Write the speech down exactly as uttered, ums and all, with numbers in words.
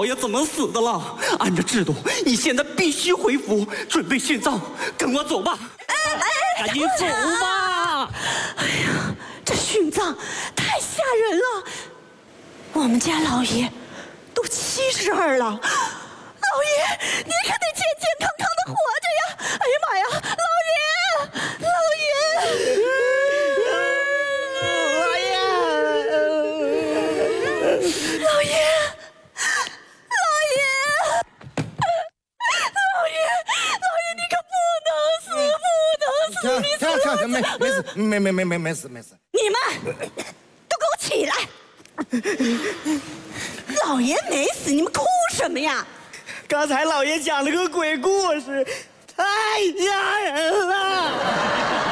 老爷怎么死的了。按照制度，你现在必须回府准备殉葬，跟我走吧。 哎哎， 赶紧走吧！ 哎呀，这殉葬太吓人了。我们家老爷都七十二了，老爷你可得健健康康的活着呀！哎呀妈呀，老爷，老爷！老爷，老爷，老爷，老爷，你可不能死，不能死！你行行行，没没事，没没没没没事没事。 你们都给我起来！老爷没死，你们哭什么呀？ 刚才老爷讲了个鬼故事，太吓人了。